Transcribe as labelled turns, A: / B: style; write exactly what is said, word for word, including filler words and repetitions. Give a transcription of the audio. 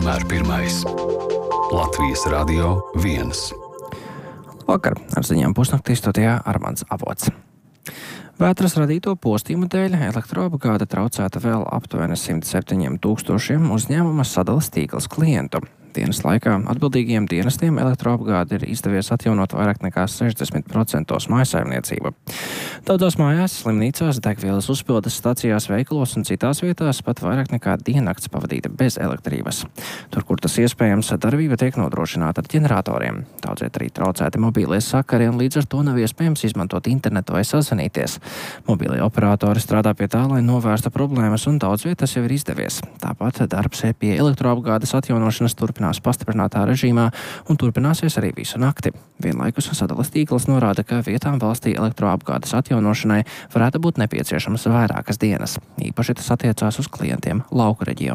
A: vienmēr pirmais. Latvijas Radio viens.
B: Vakar ar ziņām pusnaktī studijā Armands Avots. Vētras radīto postījumu dēļ elektroapgāde traucēta vēl aptuveni simt septiņiem tūkstošiem uzņēmuma sadalas tīkls klientu. Dienas laikā atbildīgiem dienestiem elektroapgādi ir izdevies atjaunot vairāk nekā sešdesmit procentos mājsaimniecību. Daudzās mājās, slimnīcās, degvielas uzpildes stacijās, veikalos un citās vietās pat vairāk nekā diennakts pavadīta bez elektrības. Tur, kur tas iespējams, darbība tiek nodrošināta ar ģeneratoriem. Daudziet arī traucēti mobīlie sakari un līdz ar to nav iespējams izmantot internetu vai sazvanīties. Mobīlie operatori strādā pie tā, lai novērstu problēmas, un daudz vietas jau ir izdevies. Tāpat darbs pie elektroapgādes atjaunošanas turpinās pastiprinātā režīmā un turpināsies arī visu nakti. Vienlaikus sadalas tīkls norāda, ka vietām valstī elektroapgādes atjaunošanai varētu būt nepieciešamas vairākas dienas. Īpaši tas attiecās uz klientiem lauku reģionos.